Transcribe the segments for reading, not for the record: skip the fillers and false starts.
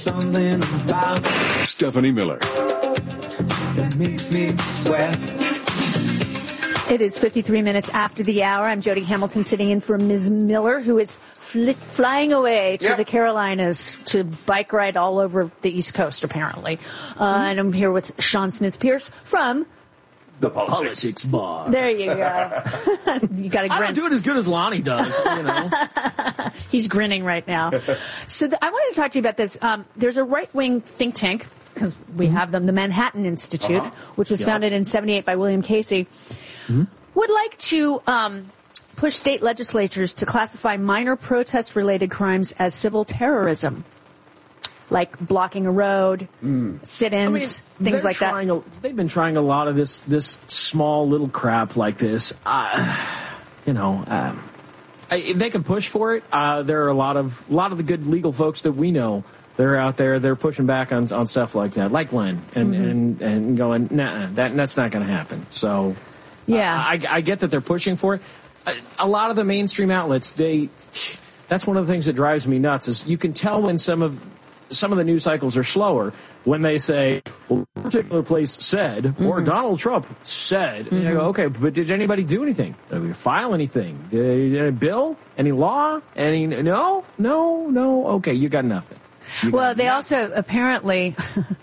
Something about Stephanie Miller. that makes me sweat. It is 53 minutes after the hour. I'm Jody Hamilton sitting in for Ms. Miller, who is flying away to the Carolinas to bike ride all over the East Coast, apparently. And I'm here with Sean Smith-Pierce from The Politics Bar. There you go. You got to grin. I don't do it as good as Lonnie does, you know. He's grinning right now. So I wanted to talk to you about this. There's a right-wing think tank, because we have them, the Manhattan Institute, which was founded in 1978 by William Casey, would like to push state legislatures to classify minor protest-related crimes as civil terrorism, like blocking a road, sit-ins, things like that. They've been trying a lot of this small little crap like this. They can push for it. There are a lot of the good legal folks that we know. They're out there. They're pushing back on stuff like that, like Glenn, and going, nah, that's not going to happen. So, I get that they're pushing for it. A lot of the mainstream outlets, that's one of the things that drives me nuts. Is you can tell when some of the news cycles are slower when they say, well, a particular place said, or Donald Trump said, and I go, okay, but did anybody do anything? Did we file anything? Did a bill? Any law? No? Okay, you got nothing. They also apparently,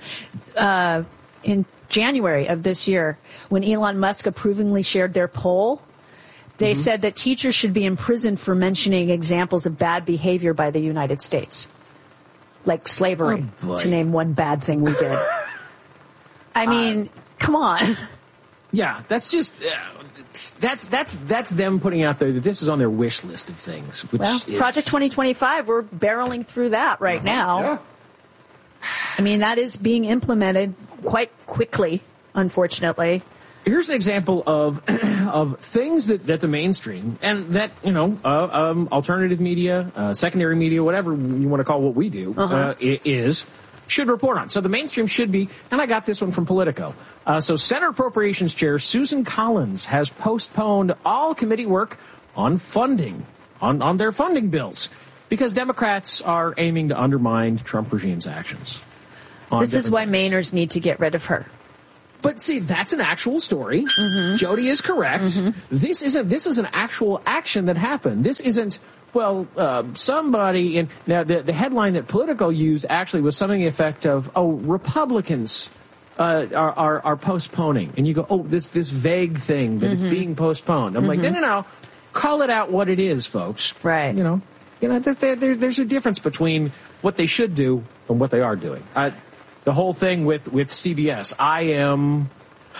in January of this year, when Elon Musk approvingly shared their poll, they said that teachers should be imprisoned for mentioning examples of bad behavior by the United States. Like slavery, to name one bad thing we did. I mean, come on. Yeah, that's just that's them putting out there that this is on their wish list of things. Project 2025, we're barreling through that right now. Yeah. I mean, that is being implemented quite quickly, unfortunately. Here's an example of things that the mainstream and that alternative media, secondary media, whatever you want to call what we do, should report on. So the mainstream should be, and I got this one from Politico. So Senate Appropriations Chair Susan Collins has postponed all committee work on funding, on their funding bills, because Democrats are aiming to undermine Trump regime's actions. This is why Mainers need to get rid of her. But see, that's an actual story. Jody is correct. This is an actual action that happened. This isn't, somebody in, now the headline that Politico used actually was something to the effect of, Republicans are postponing. And you go, this vague thing that it's being postponed. I'm like, no, call it out what it is, folks. Right. There's a difference between what they should do and what they are doing. The whole thing with CBS, I am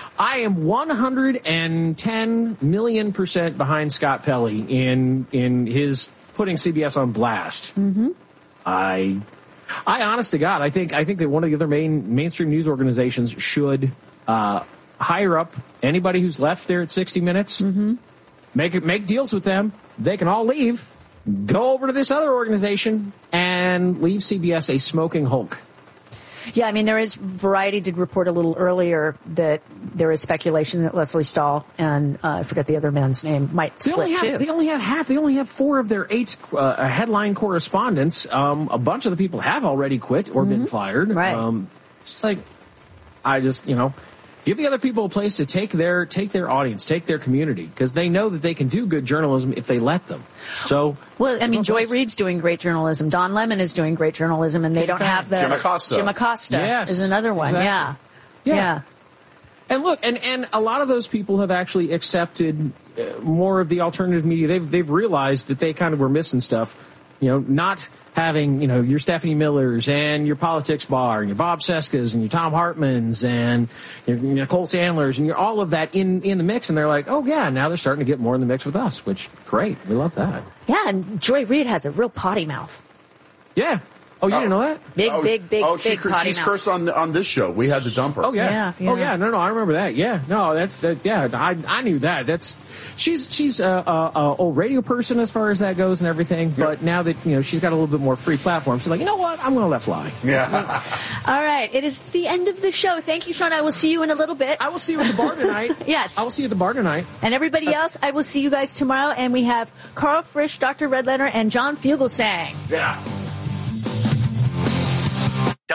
110 million% behind Scott Pelley in his putting CBS on blast. I honest to God, I think that one of the other mainstream news organizations should hire up anybody who's left there at 60 Minutes, make deals with them. They can all leave, go over to this other organization, and leave CBS a smoking hulk. Yeah, I mean, Variety did report a little earlier that there is speculation that Leslie Stahl and I forget the other man's name might split too. They only have half. They only have 4 of their 8 headline correspondents. A bunch of the people have already quit or been fired. Right. It's like, I just, give the other people a place to take their audience, take their community, because they know that they can do good journalism if they let them. So, Joy Reid's doing great journalism. Don Lemon is doing great journalism, and they don't have the Jim Acosta. Jim Acosta is another one. Exactly. Yeah. And look, and a lot of those people have actually accepted more of the alternative media. They've realized that they kind of were missing stuff. Not having, your Stephanie Millers and your Politics Bar and your Bob Cescas and your Tom Hartmans and your Nicole Sandlers and your all of that in the mix. And they're like, oh, yeah, now they're starting to get more in the mix with us, which, great. We love that. Yeah, and Joy Reid has a real potty mouth. Yeah. Oh, you didn't know that? Big potty she's mouth. cursed on this show. We had to dump her. Oh, yeah. Oh, yeah. No, I remember that. Yeah. No, I knew that. She's a old radio person as far as that goes and everything. But now that, she's got a little bit more free platform, she's like, you know what? I'm going to let fly. Yeah. All right. It is the end of the show. Thank you, Sean. I will see you in a little bit. I will see you at the bar tonight. Yes. I will see you at the bar tonight. And everybody else, I will see you guys tomorrow. And we have Carl Frisch, Dr. Redletter, and John Fugelsang. Yeah.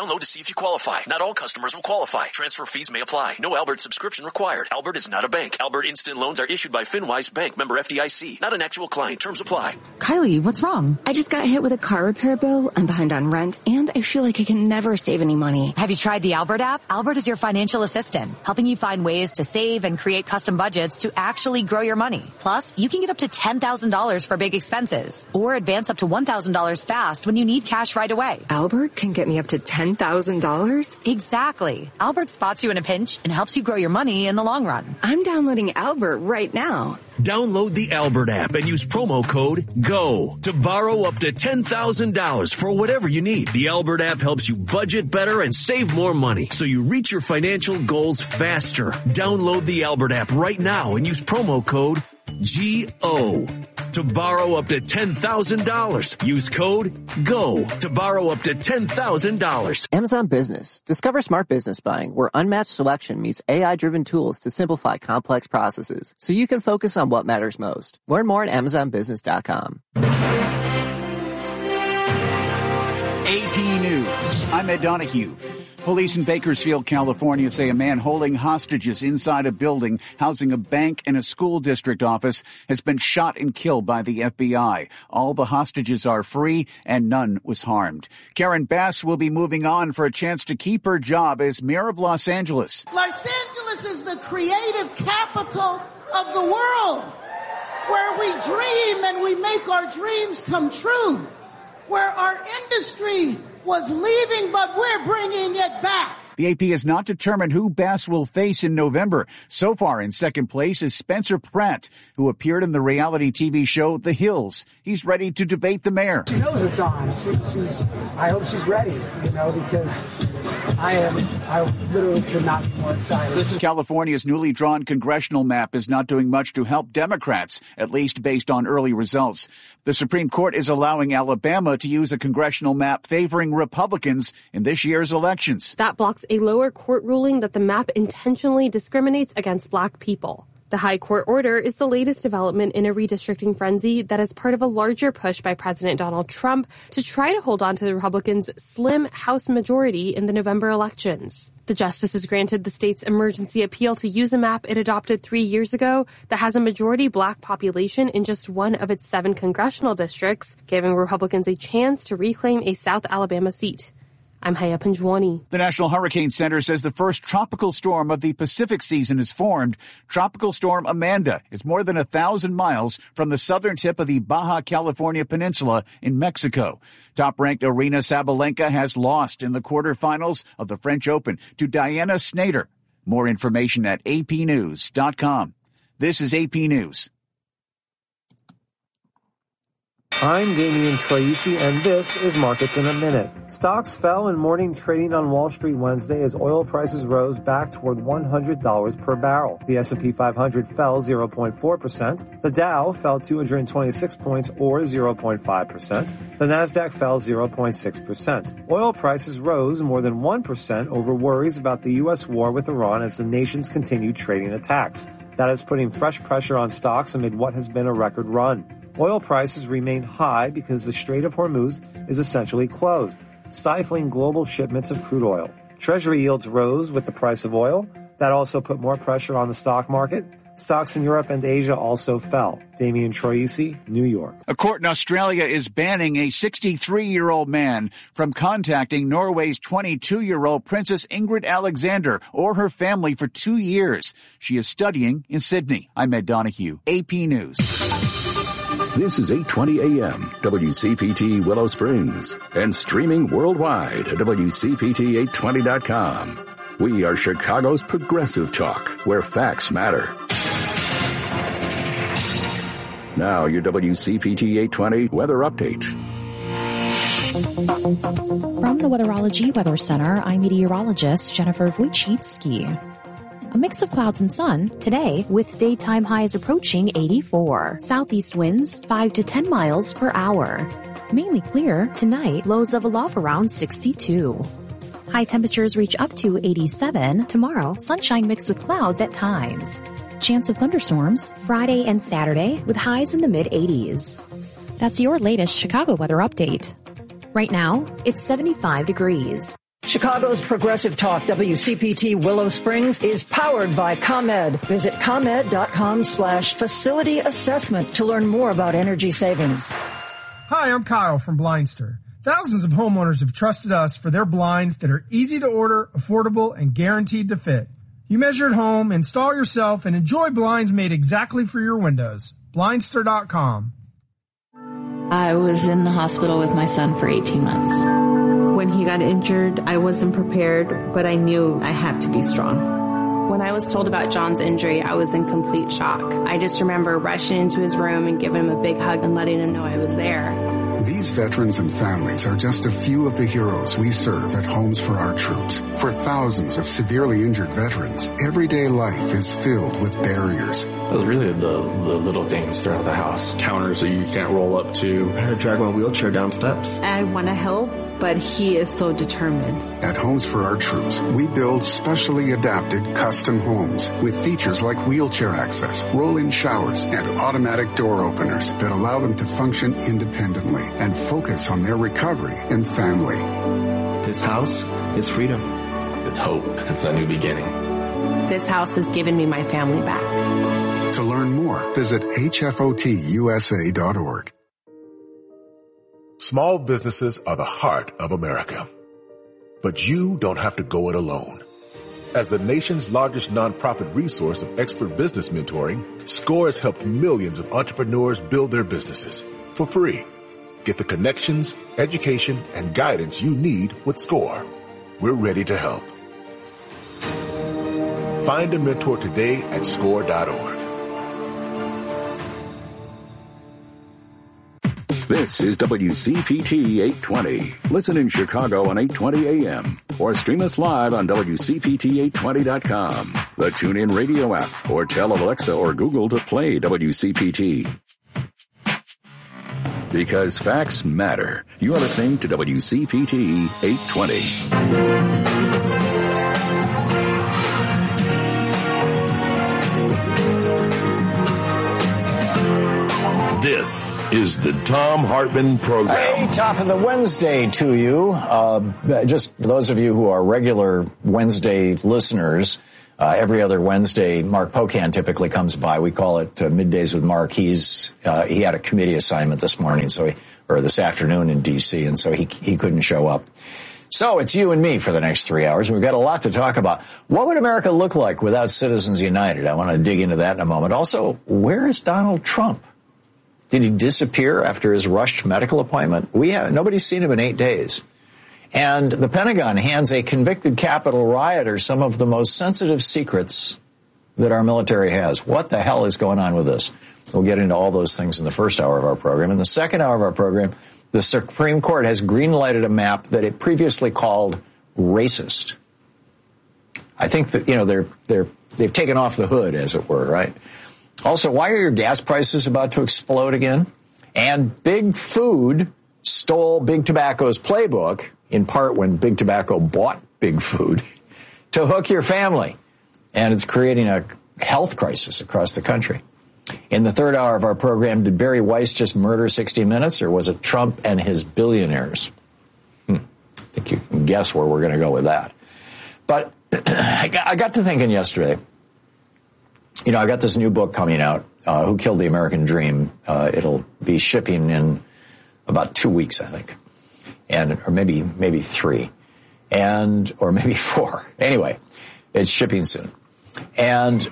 Download to see if you qualify. Not all customers will qualify. Transfer fees may apply. No Albert subscription required. Albert is not a bank. Albert Instant Loans are issued by FinWise Bank, member FDIC. Not an actual client. Terms apply. Kylie, what's wrong? I just got hit with a car repair bill. I'm behind on rent, and I feel like I can never save any money. Have you tried the Albert app? Albert is your financial assistant, helping you find ways to save and create custom budgets to actually grow your money. Plus, you can get up to $10,000 for big expenses, or advance up to $1,000 fast when you need cash right away. Albert can get me up to $10,000? Exactly. Albert spots you in a pinch and helps you grow your money in the long run. I'm downloading Albert right now. Download the Albert app and use promo code GO to borrow up to $10,000 for whatever you need. The Albert app helps you budget better and save more money so you reach your financial goals faster. Download the Albert app right now and use promo code GO to borrow up to $10,000. Use code GO to borrow up to $10,000. Amazon Business. Discover smart business buying where unmatched selection meets AI-driven tools to simplify complex processes so you can focus on what matters most. Learn more at AmazonBusiness.com. AP News. I'm Ed Donahue. Police in Bakersfield, California say a man holding hostages inside a building housing a bank and a school district office has been shot and killed by the FBI. All the hostages are free and none was harmed. Karen Bass will be moving on for a chance to keep her job as mayor of Los Angeles. Los Angeles is the creative capital of the world, where we dream and we make our dreams come true, where our industry was leaving, but we're bringing it back. The AP has not determined who Bass will face in November. So far in second place is Spencer Pratt, who appeared in the reality TV show The Hills. He's ready to debate the mayor. She knows it's on. I hope she's ready, because I literally could not be more excited. California's newly drawn congressional map is not doing much to help Democrats, at least based on early results. The Supreme Court is allowing Alabama to use a congressional map favoring Republicans in this year's elections. That blocks a lower court ruling that the map intentionally discriminates against black people. The high court order is the latest development in a redistricting frenzy that is part of a larger push by President Donald Trump to try to hold on to the Republicans' slim House majority in the November elections. The justices granted the state's emergency appeal to use a map it adopted 3 years ago that has a majority black population in just one of its 7 congressional districts, giving Republicans a chance to reclaim a South Alabama seat. I'm Haya Panjwani. The National Hurricane Center says the first tropical storm of the Pacific season is formed. Tropical Storm Amanda is more than 1,000 miles from the southern tip of the Baja California Peninsula in Mexico. Top-ranked Aryna Sabalenka has lost in the quarterfinals of the French Open to Diana Snyder. More information at apnews.com. This is AP News. I'm Damian Troisi, and this is Markets in a Minute. Stocks fell in morning trading on Wall Street Wednesday as oil prices rose back toward $100 per barrel. The S&P 500 fell 0.4%. The Dow fell 226 points, or 0.5%. The Nasdaq fell 0.6%. Oil prices rose more than 1% over worries about the U.S. war with Iran as the nation's continued trading attacks. That is putting fresh pressure on stocks amid what has been a record run. Oil prices remain high because the Strait of Hormuz is essentially closed, stifling global shipments of crude oil. Treasury yields rose with the price of oil. That also put more pressure on the stock market. Stocks in Europe and Asia also fell. Damian Troisi, New York. A court in Australia is banning a 63-year-old man from contacting Norway's 22-year-old Princess Ingrid Alexander or her family for 2 years. She is studying in Sydney. I'm Ed Donahue, AP News. This is 820 AM, WCPT Willow Springs, and streaming worldwide at WCPT820.com. We are Chicago's progressive talk, where facts matter. Now, your WCPT 820 weather update. From the Weatherology Weather Center, I'm meteorologist Jennifer Wojcicki. A mix of clouds and sun today with daytime highs approaching 84. Southeast winds 5 to 10 miles per hour. Mainly clear tonight, lows of a low around 62. High temperatures reach up to 87. Tomorrow, sunshine mixed with clouds at times. Chance of thunderstorms Friday and Saturday with highs in the mid-80s. That's your latest Chicago weather update. Right now, it's 75 degrees. Chicago's Progressive Talk, WCPT Willow Springs, is powered by ComEd. Visit ComEd.com/facility assessment to learn more about energy savings. Hi, I'm Kyle from Blindster. Thousands of homeowners have trusted us for their blinds that are easy to order, affordable, and guaranteed to fit. You measure at home, install yourself, and enjoy blinds made exactly for your windows. Blindster.com. I was in the hospital with my son for 18 months. When he got injured, I wasn't prepared, but I knew I had to be strong. When I was told about John's injury, I was in complete shock. I just remember rushing into his room and giving him a big hug and letting him know I was there. These veterans and families are just a few of the heroes we serve at Homes for Our Troops. For thousands of severely injured veterans, everyday life is filled with barriers. It was really the little things throughout the house. Counters that you can't roll up to. I had to drag my wheelchair down steps. I want to help, but he is so determined. At Homes for Our Troops, we build specially adapted custom homes with features like wheelchair access, roll-in showers, and automatic door openers that allow them to function independently and focus on their recovery and family. This house is freedom. It's hope. It's a new beginning. This house has given me my family back. To learn more, visit hfotusa.org. Small businesses are the heart of America. But you don't have to go it alone. As the nation's largest nonprofit resource of expert business mentoring, SCORE has helped millions of entrepreneurs build their businesses for free. Get the connections, education, and guidance you need with SCORE. We're ready to help. Find a mentor today at score.org. This is WCPT 820. Listen in Chicago on 820 AM or stream us live on WCPT820.com, the TuneIn radio app, or tell Alexa or Google to play WCPT. Because facts matter. You are listening to WCPT 820. This is the Thom Hartmann Program. Hey, top of the Wednesday to you. Just for those of you who are regular Wednesday listeners, every other Wednesday, Mark Pocan typically comes by. We call it Middays with Mark. He had a committee assignment this morning, or this afternoon in D.C., and so he couldn't show up. So it's you and me for the next 3 hours. We've got a lot to talk about. What would America look like without Citizens United? I want to dig into that in a moment. Also, where is Donald Trump? Did he disappear after his rushed medical appointment? Nobody's seen him in 8 days. And the Pentagon hands a convicted Capitol rioter some of the most sensitive secrets that our military has. What the hell is going on with this? We'll get into all those things in the first hour of our program. In the second hour of our program, the Supreme Court has green-lighted a map that it previously called racist. I think that, they've taken off the hood, as it were, right? Also, why are your gas prices about to explode again? And Big Food stole Big Tobacco's playbook, in part when Big Tobacco bought Big Food, to hook your family. And it's creating a health crisis across the country. In the third hour of our program, did Barry Weiss just murder 60 Minutes, or was it Trump and his billionaires? I think you can guess where we're going to go with that. But I got to thinking yesterday, I got this new book coming out, Who Killed the American Dream. It'll be shipping in about 2 weeks, I think, or maybe 3, or maybe 4. Anyway, it's shipping soon, and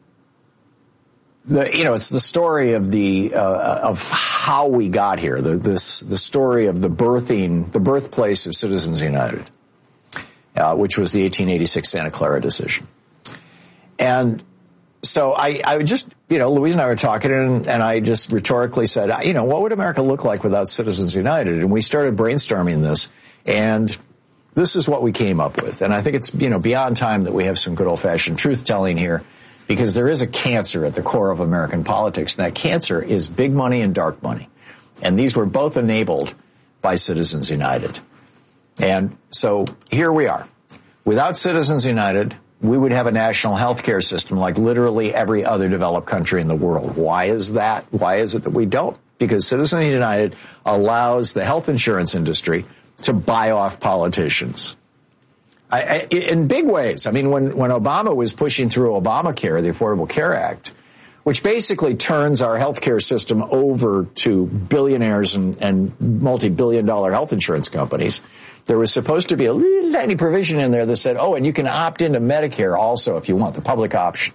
it's the story of of how we got here. The story of the birthplace of Citizens United, which was the 1886 Santa Clara decision, and. So I just, Louise and I were talking, and I just rhetorically said, what would America look like without Citizens United? And we started brainstorming this, and this is what we came up with. And I think it's, beyond time that we have some good old-fashioned truth-telling here, because there is a cancer at the core of American politics, and that cancer is big money and dark money. And these were both enabled by Citizens United. And so here we are. Without Citizens United, we would have a national health care system like literally every other developed country in the world. Why is that? Why is it that we don't? Because Citizens United allows the health insurance industry to buy off politicians. In big ways. I mean, when Obama was pushing through Obamacare, the Affordable Care Act, which basically turns our healthcare system over to billionaires and multi-billion-dollar health insurance companies, there was supposed to be a little tiny provision in there that said, oh, and you can opt into Medicare also if you want, the public option.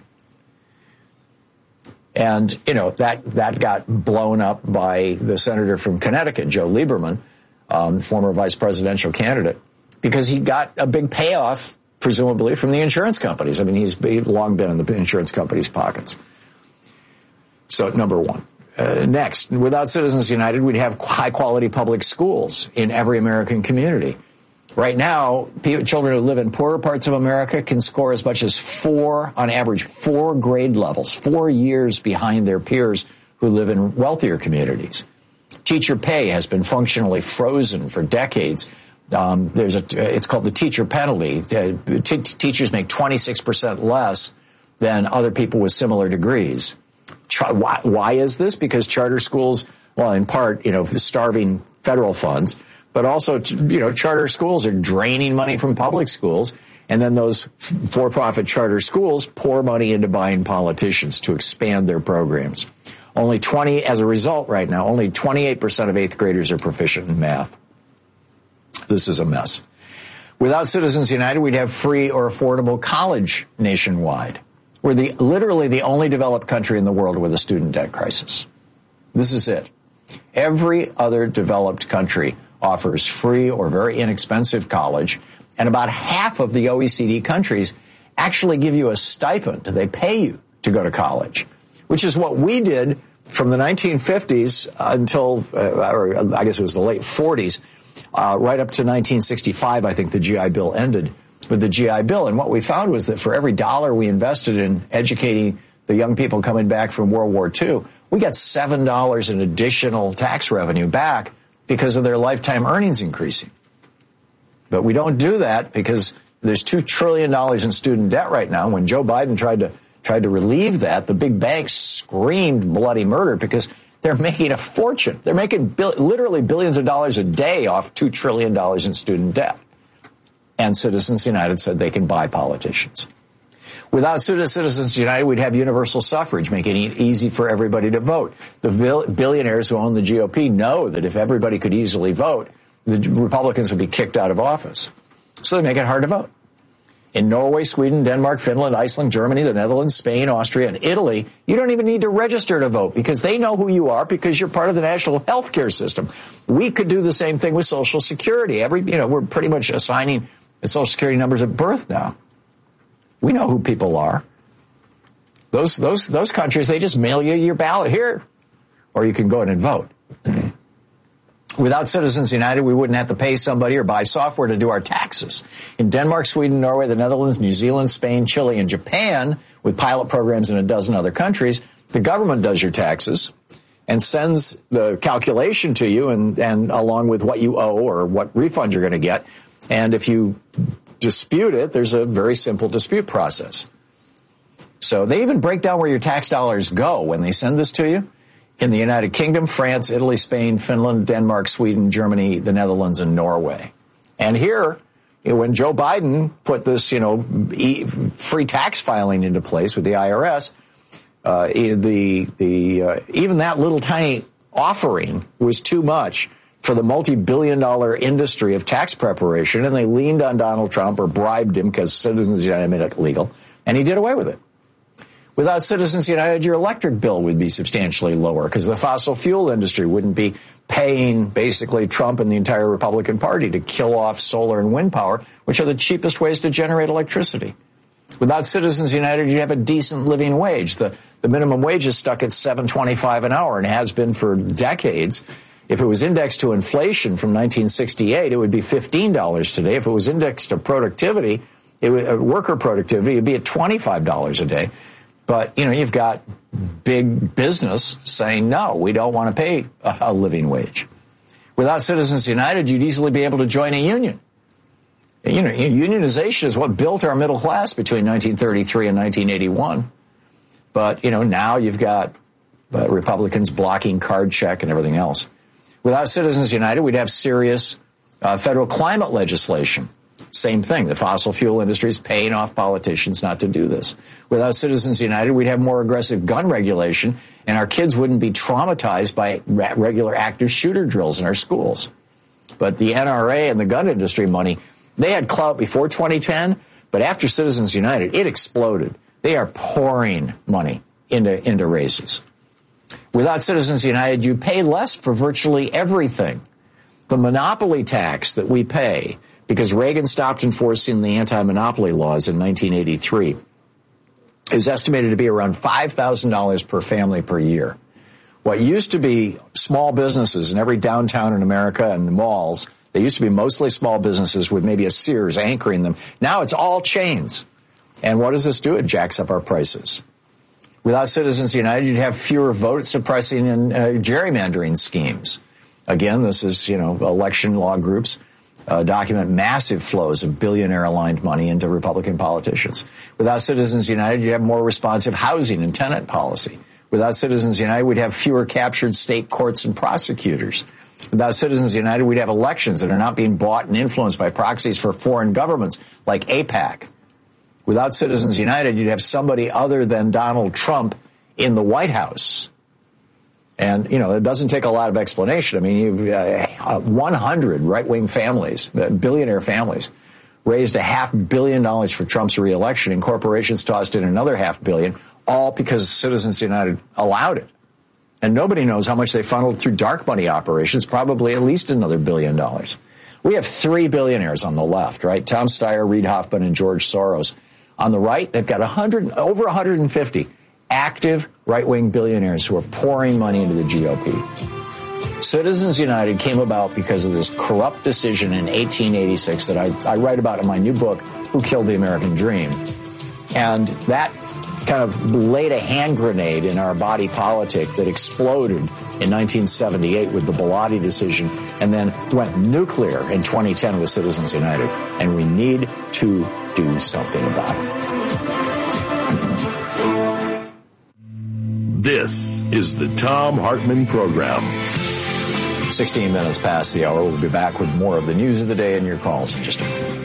And, you know, that got blown up by the senator from Connecticut, Joe Lieberman, former vice presidential candidate, because he got a big payoff, presumably, from the insurance companies. I mean, he's long been in the insurance companies' pockets. So, number one. Next, without Citizens United, we'd have high-quality public schools in every American community. Right now, children who live in poorer parts of America can score as much as 4 grade levels, 4 years behind their peers who live in wealthier communities. Teacher pay has been functionally frozen for decades. It's called the teacher penalty. Teachers make 26% less than other people with similar degrees. Why is this? Because charter schools, well, in part, starving federal funds, but also, charter schools are draining money from public schools, and then those for-profit charter schools pour money into buying politicians to expand their programs. As a result, right now, only 28% of eighth graders are proficient in math. This is a mess. Without Citizens United, we'd have free or affordable college nationwide. We're literally the only developed country in the world with a student debt crisis. This is it. Every other developed country offers free or very inexpensive college, and about half of the OECD countries actually give you a stipend. They pay you to go to college, which is what we did from the 1950s until, or I guess it was the late 40s, right up to 1965, I think the GI Bill ended with the GI Bill. And what we found was that for every dollar we invested in educating the young people coming back from World War II, we got $7 in additional tax revenue back because of their lifetime earnings increasing. But we don't do that because there's $2 trillion in student debt right now. When Joe Biden tried to relieve that, the big banks screamed bloody murder because they're making a fortune. They're making literally billions of dollars a day off $2 trillion in student debt. And Citizens United said they can buy politicians. Without Citizens United, we'd have universal suffrage, making it easy for everybody to vote. The billionaires who own the GOP know that if everybody could easily vote, the Republicans would be kicked out of office. So they make it hard to vote. In Norway, Sweden, Denmark, Finland, Iceland, Germany, the Netherlands, Spain, Austria, and Italy, you don't even need to register to vote because they know who you are because you're part of the national health care system. We could do the same thing with Social Security. We're pretty much assigning Social Security numbers at birth now. We know who people are. Those countries, they just mail you your ballot here, or you can go in and vote. Without Citizens United, we wouldn't have to pay somebody or buy software to do our taxes. In Denmark, Sweden, Norway, the Netherlands, New Zealand, Spain, Chile, and Japan, with pilot programs in a dozen other countries, the government does your taxes and sends the calculation to you and along with what you owe or what refund you're going to get. And if you dispute it, there's a very simple dispute process. So they even break down where your tax dollars go when they send this to you. In the United Kingdom, France, Italy, Spain, Finland, Denmark, Sweden, Germany, the Netherlands, and Norway. And here, when Joe Biden put this, free tax filing into place with the IRS, even that little tiny offering was too much for the multi-billion-dollar industry of tax preparation, and they leaned on Donald Trump or bribed him because Citizens United made it legal, and he did away with it. Without Citizens United, your electric bill would be substantially lower because the fossil fuel industry wouldn't be paying basically Trump and the entire Republican Party to kill off solar and wind power, which are the cheapest ways to generate electricity. Without Citizens United, you'd have a decent living wage. The minimum wage is stuck at $7.25 an hour and has been for decades. If it was indexed to inflation from 1968, it would be $15 today. If it was indexed to productivity, worker productivity, it would be at $25 a day. But, you've got big business saying, no, we don't want to pay a living wage. Without Citizens United, you'd easily be able to join a union. Unionization is what built our middle class between 1933 and 1981. But, now you've got Republicans blocking card check and everything else. Without Citizens United, we'd have serious federal climate legislation. Same thing. The fossil fuel industry is paying off politicians not to do this. Without Citizens United, we'd have more aggressive gun regulation, and our kids wouldn't be traumatized by regular active shooter drills in our schools. But the NRA and the gun industry money, they had clout before 2010, but after Citizens United, it exploded. They are pouring money into races. Without Citizens United, you pay less for virtually everything. The monopoly tax that we pay, because Reagan stopped enforcing the anti-monopoly laws in 1983, is estimated to be around $5,000 per family per year. What used to be small businesses in every downtown in America and the malls, they used to be mostly small businesses with maybe a Sears anchoring them. Now it's all chains. And what does this do? It jacks up our prices. Without Citizens United, you'd have fewer vote suppressing and gerrymandering schemes. Again, this is, election law groups document massive flows of billionaire-aligned money into Republican politicians. Without Citizens United, you'd have more responsive housing and tenant policy. Without Citizens United, we'd have fewer captured state courts and prosecutors. Without Citizens United, we'd have elections that are not being bought and influenced by proxies for foreign governments like AIPAC. Without Citizens United, you'd have somebody other than Donald Trump in the White House. And, it doesn't take a lot of explanation. I mean, you've 100 right-wing families, billionaire families, raised $500 million for Trump's reelection, and corporations tossed in another $500 million, all because Citizens United allowed it. And nobody knows how much they funneled through dark money operations, probably at least another $1 billion. We have three billionaires on the left, right? Tom Steyer, Reid Hoffman, and George Soros. On the right, they've got over 150 active right-wing billionaires who are pouring money into the GOP. Citizens United came about because of this corrupt decision in 1886 that I write about in my new book, Who Killed the American Dream. And that kind of laid a hand grenade in our body politic that exploded in 1978 with the Bellotti decision and then went nuclear in 2010 with Citizens United. And we need to do something about it. This is the Thom Hartmann Program. 16 minutes past the hour. We'll be back with more of the news of the day and your calls in just a minute.